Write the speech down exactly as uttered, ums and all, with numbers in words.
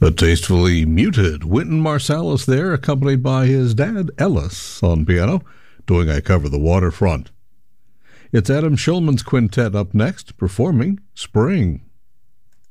A tastefully muted Wynton Marsalis there, accompanied by his dad, Ellis, on piano, doing I Cover the Waterfront. It's Adam Shulman's quintet up next, performing Spring.